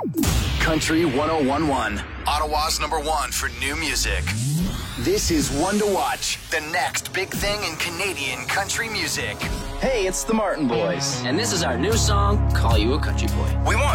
Country 1011, Ottawa's #1 for new music. This is One to Watch, the next big thing in Canadian country music. Hey, it's the Martin Boys. And this is our new song, Call You a Country Boy. We want